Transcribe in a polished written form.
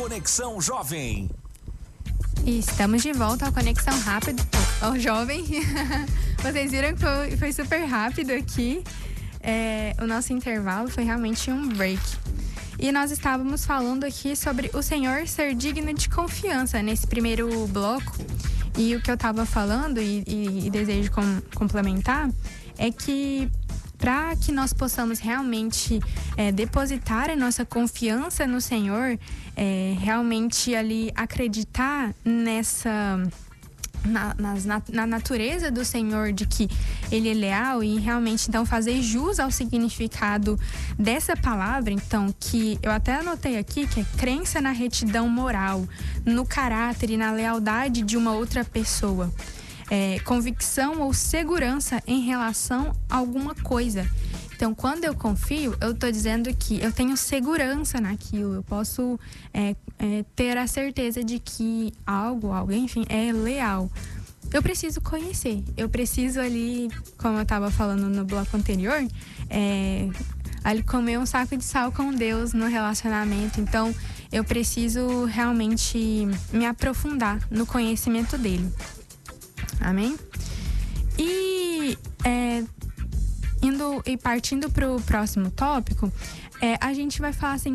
Conexão Jovem. E estamos de volta ao Conexão Rápido, ao Jovem. Vocês viram que foi super rápido aqui. O nosso intervalo foi realmente um break. E nós estávamos falando aqui sobre o Senhor ser digno de confiança nesse primeiro bloco. E o que eu estava falando e desejo complementar é que para que nós possamos realmente depositar a nossa confiança no Senhor, realmente ali acreditar na natureza do Senhor, de que Ele é leal, e realmente então fazer jus ao significado dessa palavra, então, que eu até anotei aqui, que é crença na retidão moral, no caráter e na lealdade de uma outra pessoa. Convicção ou segurança em relação a alguma coisa. Então, quando eu confio, eu estou dizendo que eu tenho segurança naquilo, eu posso ter a certeza de que alguém, enfim, é leal. Eu preciso conhecer, eu preciso ali, como eu estava falando no bloco anterior, ali comer um saco de sal com Deus no relacionamento. Então, eu preciso realmente me aprofundar no conhecimento dele. Amém? E partindo para o próximo tópico, a gente vai falar assim